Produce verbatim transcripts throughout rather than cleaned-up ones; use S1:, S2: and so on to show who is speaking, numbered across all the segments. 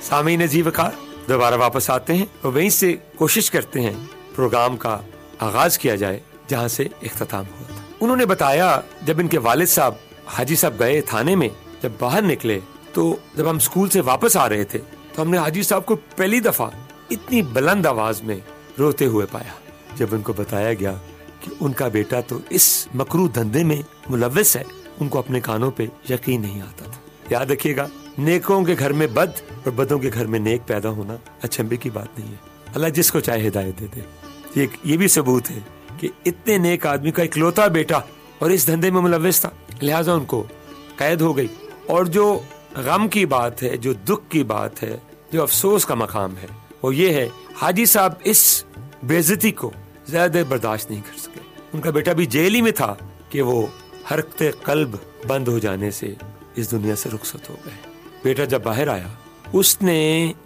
S1: سامعین عزیز وقار دوبارہ واپس آتے ہیں اور وہیں سے کوشش کرتے ہیں پروگرام کا آغاز کیا جائے جہاں سے اختتام ہوا تھا. انہوں نے بتایا جب ان کے والد صاحب حاجی صاحب گئے تھانے میں, جب باہر نکلے تو جب ہم اسکول سے واپس آ رہے تھے تو ہم نے حاجی صاحب کو پہلی دفعہ اتنی بلند آواز میں روتے ہوئے پایا. جب ان کو بتایا گیا کہ ان کا بیٹا تو اس مکروہ دھندے میں ملوث ہے, ان کو اپنے کانوں پہ یقین نہیں آتا تھا. یاد رکھیے گا, نیکوں کے گھر میں بد اور بدوں کے گھر میں نیک پیدا ہونا اچنبے کی بات نہیں ہے. اللہ جس کو چاہے ہدایت دے دے. یہ بھی ثبوت ہے کہ اتنے نیک آدمی کا اکلوتا بیٹا اور اس دھندے میں ملوث تھا, لہٰذا ان کو قید ہو گئی. اور جو غم کی بات ہے, جو دکھ کی بات ہے, جو افسوس کا مقام ہے, وہ یہ ہے حاجی صاحب اس بے عزتی کو زیادہ برداشت نہیں کر سکے. ان کا بیٹا بھی جیل ہی میں تھا کہ وہ حرکت قلب بند ہو جانے سے اس دنیا سے رخصت ہو گئے. بیٹا جب باہر آیا, اس نے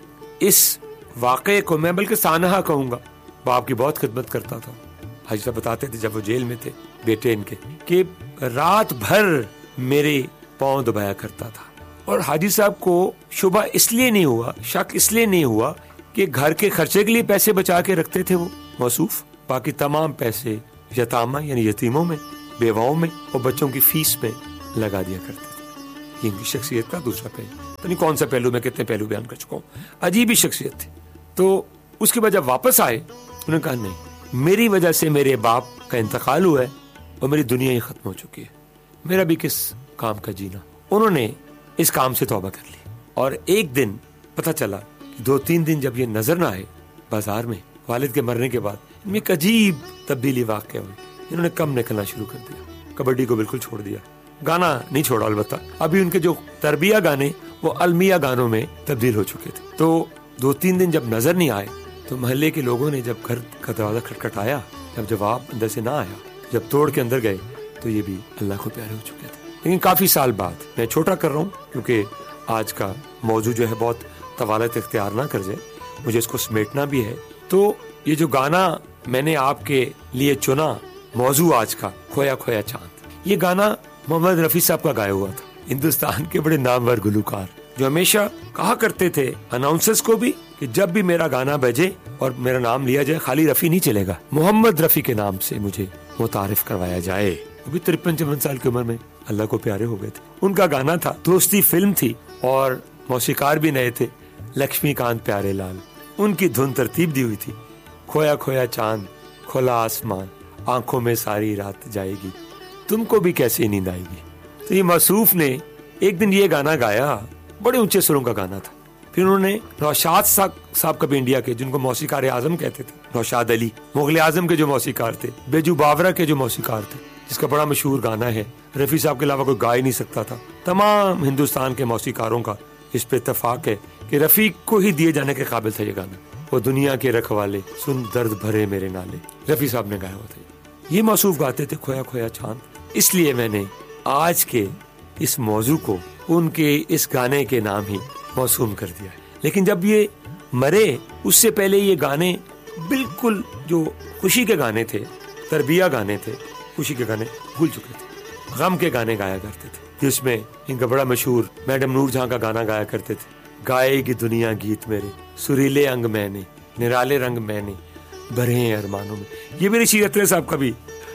S1: اس واقعے کو, میں بلکہ سانحہ کہوں گا, باپ کی بہت خدمت کرتا تھا. حاجی صاحب بتاتے تھے جب وہ جیل میں تھے بیٹے ان کے, کہ رات بھر میرے پاؤں دبایا کرتا تھا. اور حاجی صاحب کو شبہ اس لیے نہیں ہوا, شک اس لیے نہیں ہوا کہ گھر کے خرچے کے لیے پیسے بچا کے رکھتے تھے وہ موصوف, باقی تمام پیسے یتامہ یعنی یتیموں میں, بیواؤں میں اور بچوں کی فیس میں لگا دیا کرتے تھے. یہ ان کی شخصیت کا دوسرا پہلو, تو نہیں کون سا پہلو, میں کتنے پہلو بیان کر چکا ہوں. عجیب ہی شخصیت تھی. تو اس کے بعد جب واپس آئے, انہوں نے کہا نہیں, میری وجہ سے میرے باپ کا انتقال ہوا ہے اور میری دنیا ہی ختم ہو چکی ہے, میرا بھی کس کام کا جینا. انہوں نے اس کام سے توبہ کر لی. اور ایک دن پتہ چلا کہ دو تین دن جب یہ نظر نہ آئے بازار میں, والد کے مرنے کے بعد ان میں ایک عجیب تبدیلی واقع ہوئی. انہوں نے کم نکلنا شروع کر دیا, کبڈی کو بالکل چھوڑ دیا, گانا نہیں چھوڑا. البتہ ابھی ان کے جو تربیہ گانے وہ المیہ گانوں میں تبدیل ہو چکے تھے. تو دو تین دن جب نظر نہیں آئے تو محلے کے لوگوں نے جب گھر کا دروازہ کھٹکھٹایا, جب جواب اندر سے نہ آیا, جب توڑ کے اندر گئے تو یہ بھی اللہ کو پیارے ہو چکے تھے. لیکن کافی سال بعد, میں چھوٹا کر رہا ہوں کیونکہ آج کا موضوع جو ہے بہت طوالت اختیار نہ کر جائے, مجھے اس کو سمیٹنا بھی ہے. تو یہ جو گانا میں نے آپ کے لیے چنا, موضوع آج کا کھویا کھویا چاند, یہ گانا محمد رفیع صاحب کا گایا ہوا تھا, ہندوستان کے بڑے نامور گلوکار, جو ہمیشہ کہا کرتے تھے اناؤنسرز کو بھی کہ جب بھی میرا گانا بجے اور میرا نام لیا جائے, خالی رفیع نہیں چلے گا, محمد رفیع کے نام سے مجھے متعارف کروایا جائے. وہ بھی ترپن چون سال کی عمر میں اللہ کو پیارے ہو گئے تھے. ان کا گانا تھا, دوستی فلم تھی اور موسیقار بھی نئے تھے, لکشمی کانت پیارے لال. ان کی دھن ترتیب دی ہوئی تھی, کھویا کھویا چاند کھلا آسمان, آنکھوں میں ساری رات جائے گی, تم کو بھی کیسے نیند آئے گی. تو یہ موصوف نے ایک دن یہ گانا گایا, بڑے اونچے سروں کا گانا تھا. پھر انہوں نے نوشاد صاحب کا بھی, انڈیا کے جن کو موسیقار اعظم کہتے تھے, نوشاد علی مغل اعظم کے جو موسیقار تھے, بیجو باورا کے جو موسیقار تھے, جس کا بڑا مشہور گانا ہے, رفیع صاحب کے علاوہ کوئی گا ہی نہیں سکتا تھا. تمام ہندوستان کے موسیقاروں کا اس پہ اتفاق ہے کہ رفیع کو ہی دیے جانے کے قابل تھا یہ گانا. وہ دنیا کے رکھوالے سن درد بھرے میرے نالے, رفیع صاحب نے گایا ہوا تھا. یہ موصوف گاتے تھے کھویا کھویا چاند. اس لیے میں نے آج کے اس موضوع کو ان کے اس گانے کے نام ہی موسوم کر دیا ہے. لیکن جب یہ مرے اس سے پہلے یہ گانے بالکل جو خوشی کے گانے تھے, تربیہ گانے تھے, خوشی کے گانے بھول چکے تھے, غم کے گانے گایا کرتے تھے. جس میں ان کا بڑا مشہور میڈم نور جہاں کا گانا گایا کرتے تھے, گائے گی دنیا گیت میرے, سریلے انگ میں نے, نرالے رنگ میں نے, بھرے ہیں ارمانوں میں. یہ میری رشید اطہر صاحب کا بھی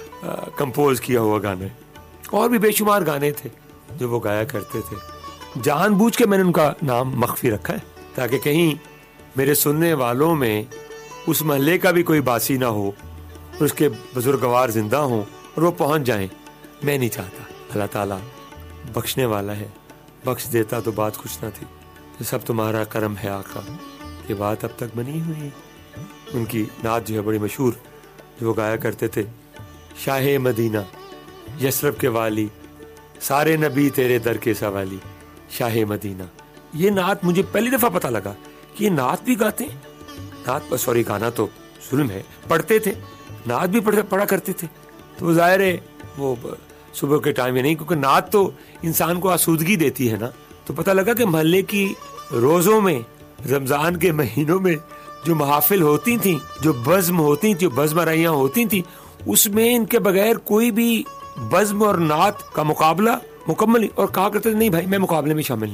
S1: کمپوز کیا ہوا گانا ہے. اور بھی بے شمار گانے تھے جو وہ گایا کرتے تھے. جان بوجھ کے میں نے ان کا نام مخفی رکھا ہے تاکہ کہیں میرے سننے والوں میں اس محلے کا بھی کوئی باسی نہ ہو, اس کے بزرگوار زندہ ہوں اور وہ پہنچ جائیں. میں نہیں چاہتا. اللہ تعالیٰ بخشنے والا ہے, بخش دیتا تو بات کچھ نہ تھی. سب تمہارا کرم ہے آقا, یہ بات اب تک بنی ہوئی. ان کی نعت جو ہے بڑی مشہور, جو وہ گایا کرتے تھے, شاہ مدینہ یثرب کے والی, سارے نبی تیرے در کے سوالی, شاہ مدینہ. یہ نعت مجھے پہلی دفعہ پتہ لگا کہ یہ نعت بھی گاتے ہیں. نعت سوری گانا تو ظلم ہے, پڑھتے تھے, نعت بھی پڑھا کرتے تھے. تو ظاہر ہے وہ صبح کے ٹائم میں نہیں, کیونکہ نعت تو انسان کو آسودگی دیتی ہے نا. تو پتہ لگا کہ محلے کی روزوں میں, رمضان کے مہینوں میں جو محافل ہوتی تھیں, جو بزم ہوتی تھیں, جو بزم رائیاں ہوتی تھیں, اس میں ان کے بغیر کوئی بھی بزم اور نعت کا مقابلہ مکمل. اور کہا کرتے تھے نہیں بھائی میں مقابلے میں شامل نہیں ہوں,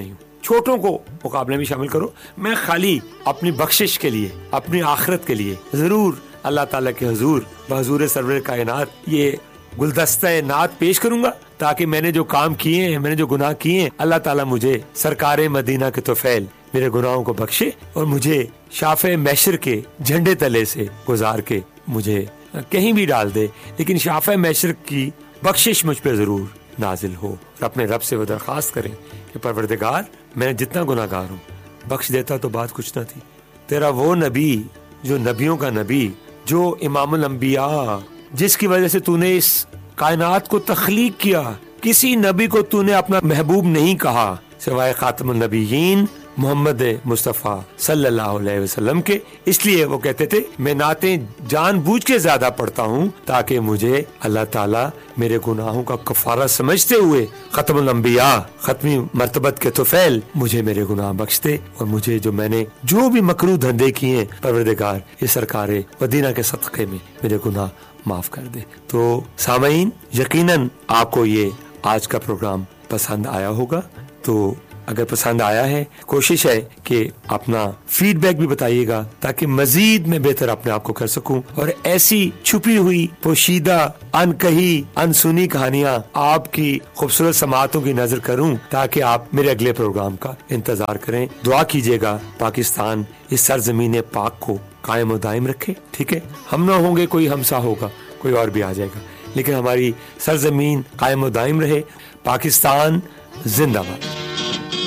S1: چھوٹوں کو مقابلے میں شامل کرو. میں خالی اپنی بخشش کے لیے، اپنی آخرت کے لیے ضرور اللہ تعالیٰ کے حضور بحضور سرور کائنات یہ گلدستہ نعت پیش کروں گا، تاکہ میں نے جو کام کیے ہیں، میں نے جو گناہ کیے ہیں، اللہ تعالیٰ مجھے سرکار مدینہ کے طفیل میرے گناہوں کو بخشے اور مجھے شافع محشر کے جھنڈے تلے سے گزار کے مجھے کہیں بھی ڈال دے، لیکن شافع محشر کی بخشش مجھ پہ ضرور نازل ہو. اور اپنے رب سے وہ درخواست کریں کہ پروردگار میں جتنا گناہ گار ہوں بخش دیتا تو بات کچھ نہ تھی. تیرا وہ نبی جو نبیوں کا نبی، جو امام الانبیاء، جس کی وجہ سے تو نے اس کائنات کو تخلیق کیا، کسی نبی کو تو نے اپنا محبوب نہیں کہا سوائے خاتم النبیین محمد مصطفیٰ صلی اللہ علیہ وسلم کے. اس لیے وہ کہتے تھے میں نعتیں جان بوجھ کے زیادہ پڑھتا ہوں تاکہ مجھے اللہ تعالیٰ میرے گناہوں کا کفارہ سمجھتے ہوئے ختم الانبیاء، ختمی مرتبت کے طفیل، مجھے میرے گناہ بخش دے اور مجھے جو میں نے جو بھی مکروہ دھندے کیے ہیں پروردگار یہ سرکار مدینہ کے صدقے میں میرے گناہ معاف کر دے. تو سامعین، یقیناً آپ کو یہ آج کا پروگرام پسند آیا ہوگا. تو اگر پسند آیا ہے کوشش ہے کہ اپنا فیڈ بیک بھی بتائیے گا تاکہ مزید میں بہتر اپنے آپ کو کر سکوں اور ایسی چھپی ہوئی پوشیدہ ان کہی ان سنی کہانیاں آپ کی خوبصورت سماعتوں کی نظر کروں تاکہ آپ میرے اگلے پروگرام کا انتظار کریں. دعا کیجیے گا پاکستان اس سرزمین پاک کو قائم و دائم رکھے. ٹھیک ہے، ہم نہ ہوں گے کوئی ہمسا ہوگا، کوئی اور بھی آ جائے گا، لیکن ہماری سرزمین قائم و دائم رہے. پاکستان زندہ باد.